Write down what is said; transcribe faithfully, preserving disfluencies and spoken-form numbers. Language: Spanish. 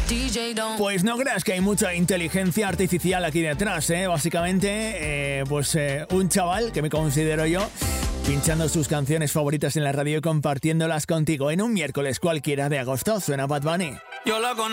Pues no creas que hay mucha inteligencia artificial aquí detrás, ¿eh? Básicamente, eh, pues eh, un chaval que me considero yo, pinchando sus canciones favoritas en la radio y compartiéndolas contigo en un miércoles cualquiera de agosto. Suena Bad Bunny. Yo la conozco.